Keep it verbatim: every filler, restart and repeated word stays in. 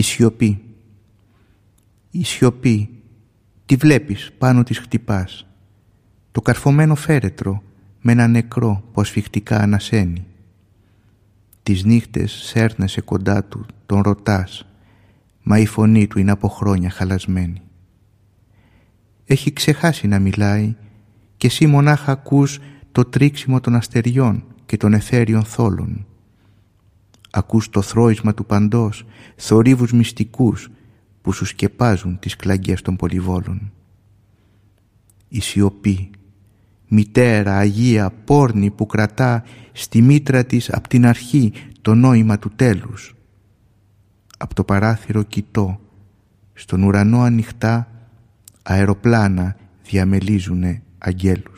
Η σιωπή. Η σιωπή. Τι βλέπεις, πάνω της χτυπάς. Το καρφωμένο φέρετρο με ένα νεκρό που ασφιχτικά ανασένει. Τις νύχτες σέρνεσαι κοντά του, τον ρωτάς, μα η φωνή του είναι από χρόνια χαλασμένη. Έχει ξεχάσει να μιλάει και εσύ μονάχα ακούς το τρίξιμο των αστεριών και των αιθέριων θόλων. Ακούς το θρώισμα του παντός, θορύβους μυστικούς που σου σκεπάζουν τις κλαγιές των πολυβόλων. Η σιωπή, μητέρα, Αγία, πόρνη που κρατά στη μήτρα της απ' την αρχή το νόημα του τέλους. Απ' το παράθυρο κοιτώ, στον ουρανό ανοιχτά αεροπλάνα διαμελίζουνε αγγέλους.